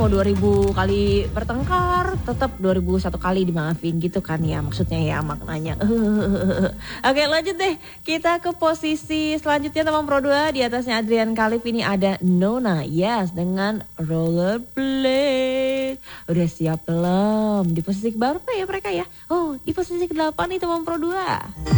mau 2000 kali bertengkar, tetap 2001 kali dimaafin gitu kan ya maksudnya ya maknanya. Oke lanjut deh, kita ke posisi selanjutnya teman Pro 2. Di atasnya Adrian Khalif ini ada Nona Yes dengan Rollerblade. Udah siap belum? Di posisi berapa ya mereka ya? Oh di posisi ke-8 nih teman Pro 2.